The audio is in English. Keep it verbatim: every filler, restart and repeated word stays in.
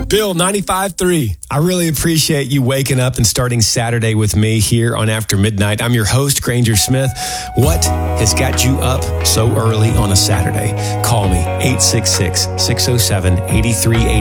Bill, ninety-five three. I really appreciate you waking up and starting Saturday with me here on After Midnight. I'm your host, Granger Smith. What has got you up so early on a Saturday? Call me, eight six six, six oh seven, eight three eight